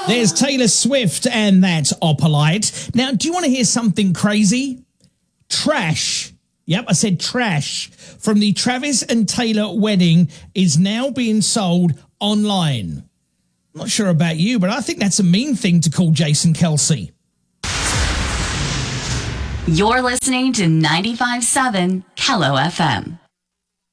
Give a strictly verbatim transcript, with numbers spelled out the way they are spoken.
There's Taylor Swift and that's Opalite. Now, do you want to hear something crazy? Trash. Yep, I said trash. From the Travis and Taylor wedding is now being sold online. I'm not sure about you, but I think that's a mean thing to call Jason Kelce. You're listening to ninety-five point seven Kello F M.